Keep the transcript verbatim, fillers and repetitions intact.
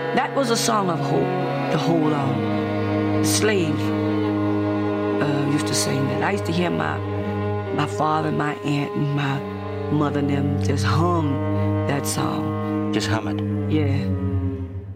That was a song of hope. The whole um, slave uh, used to sing that. I used to hear my my father, my aunt, and my mother and them just hum that song. Just hum it. Yeah.